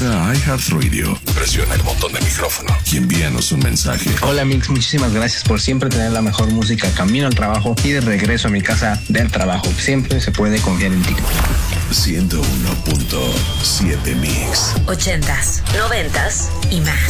Entra a iHeartRadio, presiona el botón de micrófono y envíanos un mensaje. Hola Mix, muchísimas gracias por siempre tener la mejor música camino al trabajo y de regreso a mi casa del trabajo. Siempre se puede confiar en ti. 101.7 Mix. 80s, 90s y más.